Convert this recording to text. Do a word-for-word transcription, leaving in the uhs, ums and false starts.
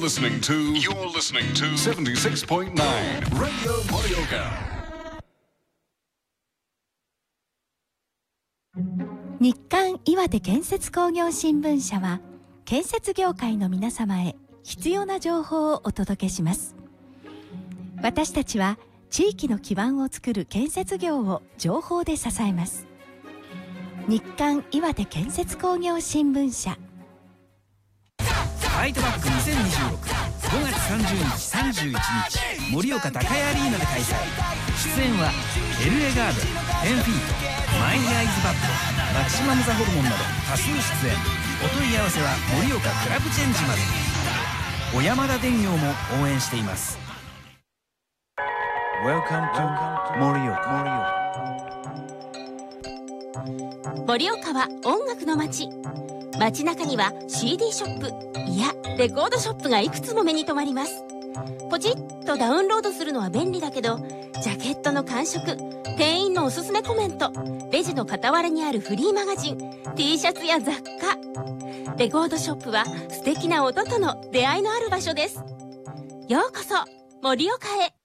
listening to You're listening to セブンティシックスポイントナイン Radio Morioka。 日刊岩手建設工業新聞社は建設業界の皆様へ必要な情報をお届けします。私たちは地域の基盤を作る建設業を情報で支えます。日刊岩手建設工業新聞社。 ファイトバックにせんにじゅうろくごがつさんじゅうにちさんじゅういちにち盛岡高谷アリーナで開催。出演はエルエガーデン、テンフィート、マイアイズバッド、マキシマムザホルモンなど多数出演。お問い合わせは盛岡クラブチェンジまで。小山田電業も応援しています。 Welcome to 盛岡。 盛岡は音楽の街。街中には シーディー ショップ、いやレコードショップがいくつも目に留まります。ポチッとダウンロードするのは便利だけど、ジャケットの感触、店員のおすすめコメント、レジの傍らにあるフリーマガジン、 T シャツや雑貨。レコードショップは素敵な音との出会いのある場所です。ようこそ盛岡へ。